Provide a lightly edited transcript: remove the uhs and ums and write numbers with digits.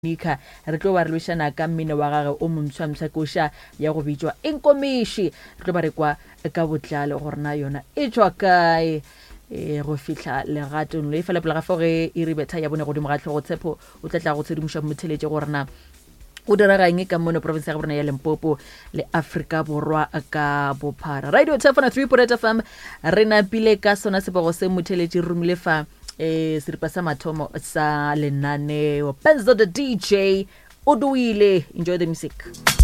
Nika re tlo ba re lwešana ka mmino wa gagwe o montshwantshwa koša ya go bitšwa Enkomiši. Re tlo ba re kwa ka botlalo gore na yona e tšwa kae go fihla legatong le fela pele ga fo ge e re betha ya bone godimo ga tlhogo Tshepo o tla tla go tshedimoša motheletše gore na o diragang ka mono province ya bona ya Limpopo le Afrika Borwa ka bophara. Radio Tefona 3.FM re napile ka sona sebogo se motheletše rumile fa seripa sa mathomo sa lenaneo Benzo the DJ o duile. Enjoy the music.